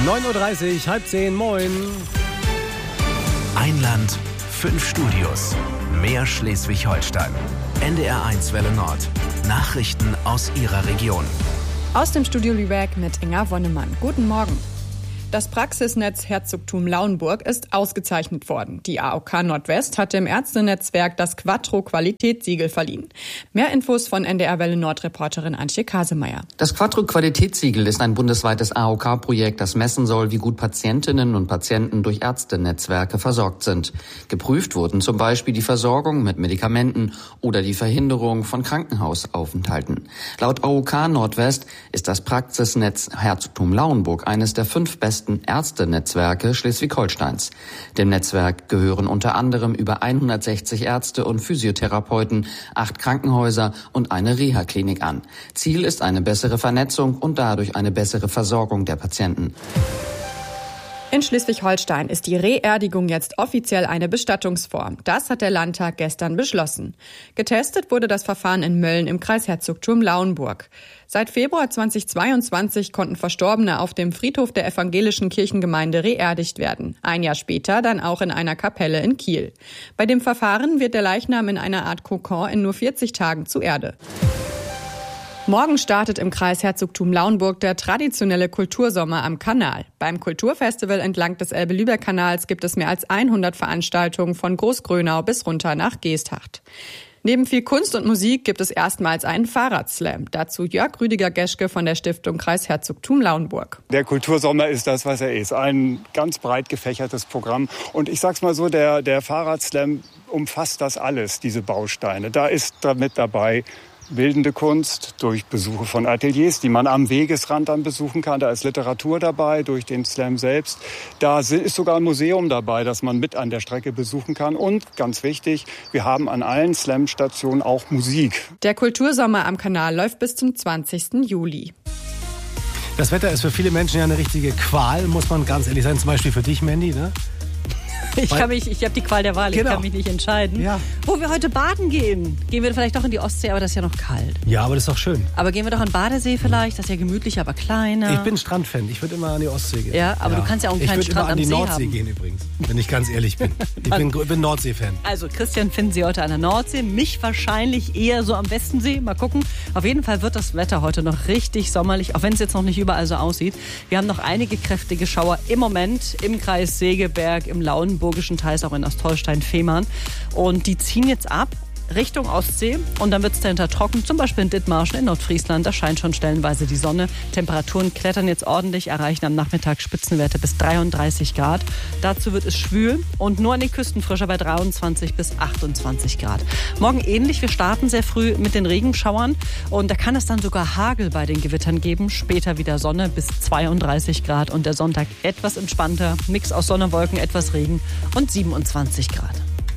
9:30 Uhr, halb 10, moin. Ein Land, 5 Studios. Mehr Schleswig-Holstein. NDR1 Welle Nord. Nachrichten aus Ihrer Region. Aus dem Studio Lübeck mit Inga Wonnemann. Guten Morgen. Das Praxisnetz Herzogtum Lauenburg ist ausgezeichnet worden. Die AOK Nordwest hat dem Ärztenetzwerk das Quattro-Qualitätssiegel verliehen. Mehr Infos von NDR Welle Nord-Reporterin Antje Kasemeyer. Das Quattro-Qualitätssiegel ist ein bundesweites AOK-Projekt, das messen soll, wie gut Patientinnen und Patienten durch Ärztenetzwerke versorgt sind. Geprüft wurden zum Beispiel die Versorgung mit Medikamenten oder die Verhinderung von Krankenhausaufenthalten. Laut AOK Nordwest ist das Praxisnetz Herzogtum Lauenburg eines der 5 besten Ärztenetzwerke Schleswig-Holsteins. Dem Netzwerk gehören unter anderem über 160 Ärzte und Physiotherapeuten, 8 Krankenhäuser und eine Reha-Klinik an. Ziel ist eine bessere Vernetzung und dadurch eine bessere Versorgung der Patienten. In Schleswig-Holstein ist die Reerdigung jetzt offiziell eine Bestattungsform. Das hat der Landtag gestern beschlossen. Getestet wurde das Verfahren in Mölln im Kreis Herzogtum Lauenburg. Seit Februar 2022 konnten Verstorbene auf dem Friedhof der evangelischen Kirchengemeinde reerdigt werden. Ein Jahr später dann auch in einer Kapelle in Kiel. Bei dem Verfahren wird der Leichnam in einer Art Kokon in nur 40 Tagen zu Erde. Morgen startet im Kreis Herzogtum Lauenburg der traditionelle Kultursommer am Kanal. Beim Kulturfestival entlang des Elbe-Lübeck-Kanals gibt es mehr als 100 Veranstaltungen von Großgrönau bis runter nach Geesthacht. Neben viel Kunst und Musik gibt es erstmals einen Fahrradslam. Dazu Jörg Rüdiger-Geschke von der Stiftung Kreis Herzogtum Lauenburg. Der Kultursommer ist das, was er ist. Ein ganz breit gefächertes Programm. Und ich sag's mal so, der Fahrradslam umfasst das alles, diese Bausteine. Da ist mit dabei bildende Kunst durch Besuche von Ateliers, die man am Wegesrand dann besuchen kann. Da ist Literatur dabei, durch den Slam selbst. Da ist sogar ein Museum dabei, das man mit an der Strecke besuchen kann. Und ganz wichtig, wir haben an allen Slam-Stationen auch Musik. Der Kultursommer am Kanal läuft bis zum 20. Juli. Das Wetter ist für viele Menschen ja eine richtige Qual, muss man ganz ehrlich sein. Zum Beispiel für dich, Mandy, ne? Ich habe die Qual der Wahl, genau. Ich kann mich nicht entscheiden. Ja. Wo wir heute baden gehen. Gehen wir vielleicht doch in die Ostsee, aber das ist ja noch kalt. Ja, aber das ist doch schön. Aber gehen wir doch an den Badesee vielleicht, das ist ja gemütlich, aber kleiner. Ich bin Strandfan, ich würde immer an die Ostsee gehen. Ja, aber du kannst ja auch einen kleinen Strand am See haben. Ich würde immer an die Nordsee gehen übrigens, wenn ich ganz ehrlich bin. Ich bin Nordsee-Fan. Also Christian finden Sie heute an der Nordsee, mich wahrscheinlich eher so am Westensee. Mal gucken. Auf jeden Fall wird das Wetter heute noch richtig sommerlich, auch wenn es jetzt noch nicht überall so aussieht. Wir haben noch einige kräftige Schauer im Moment im Kreis Segeberg, im Lauenburgischen, teils auch in Ostholstein-Fehmarn. Und die ziehen jetzt ab Richtung Ostsee und dann wird es dahinter trocken, zum Beispiel in Dithmarschen in Nordfriesland. Da scheint schon stellenweise die Sonne. Temperaturen klettern jetzt ordentlich, erreichen am Nachmittag Spitzenwerte bis 33 Grad. Dazu wird es schwül und nur an den Küsten frischer bei 23 bis 28 Grad. Morgen ähnlich, wir starten sehr früh mit den Regenschauern und da kann es dann sogar Hagel bei den Gewittern geben. Später wieder Sonne bis 32 Grad und der Sonntag etwas entspannter. Mix aus Sonne, Wolken, etwas Regen und 27 Grad.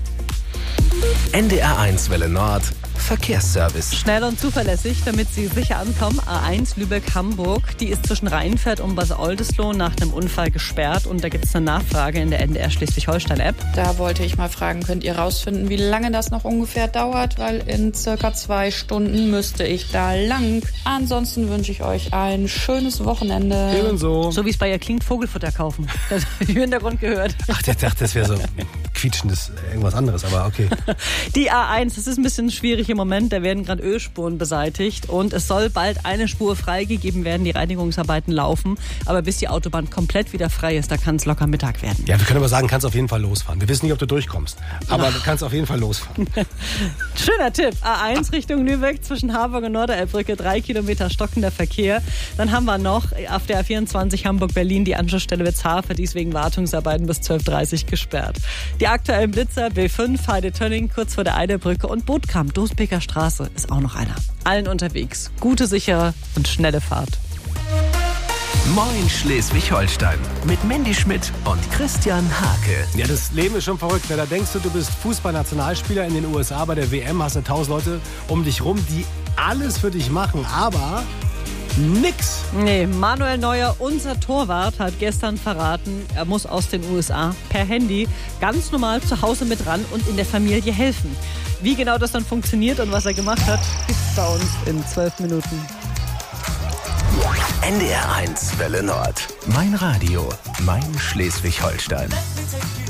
NDR1 Welle Nord. Verkehrsservice. Schnell und zuverlässig, damit Sie sicher ankommen. A1 Lübeck-Hamburg, die ist zwischen Rheinfeld und Bad Oldesloe nach einem Unfall gesperrt. Und da gibt es eine Nachfrage in der NDR Schleswig-Holstein-App. Da wollte ich mal fragen, könnt ihr rausfinden, wie lange das noch ungefähr dauert? Weil in circa 2 Stunden müsste ich da lang. Ansonsten wünsche ich euch ein schönes Wochenende. Ebenso. So wie es bei ihr klingt, Vogelfutter kaufen. Das habe ich im Hintergrund gehört. Ach, ich dachte, das wäre so quietschendes irgendwas anderes, aber okay. Die A1, das ist ein bisschen schwierig im Moment, da werden gerade Ölspuren beseitigt und es soll bald eine Spur freigegeben werden, die Reinigungsarbeiten laufen, aber bis die Autobahn komplett wieder frei ist, da kann es locker Mittag werden. Ja, wir können aber sagen, kannst auf jeden Fall losfahren. Wir wissen nicht, ob du durchkommst, aber du kannst auf jeden Fall losfahren. Schöner Tipp, A1 Richtung Lübeck zwischen Harburg und Norderelbbrücke, 3 Kilometer stockender Verkehr. Dann haben wir noch auf der A24 Hamburg-Berlin die Anschlussstelle Witzhafe, die ist wegen Wartungsarbeiten bis 12:30 Uhr gesperrt. Die aktuellen Blitzer B5, Heide-Tönning, kurz vor der Eiderbrücke und Bootkamp, Dosbeker Straße ist auch noch einer. Allen unterwegs. Gute, sichere und schnelle Fahrt. Moin Schleswig-Holstein mit Mandy Schmidt und Christian Hake. Ja, das Leben ist schon verrückt. Da denkst du bist Fußballnationalspieler in den USA bei der WM, hast 1000 Leute um dich rum, die alles für dich machen, aber nix. Nee, Manuel Neuer, unser Torwart, hat gestern verraten, er muss aus den USA per Handy ganz normal zu Hause mit ran und in der Familie helfen. Wie genau das dann funktioniert und was er gemacht hat, gibt's bei uns in 12 Minuten. NDR 1 Welle Nord. Mein Radio, mein Schleswig-Holstein.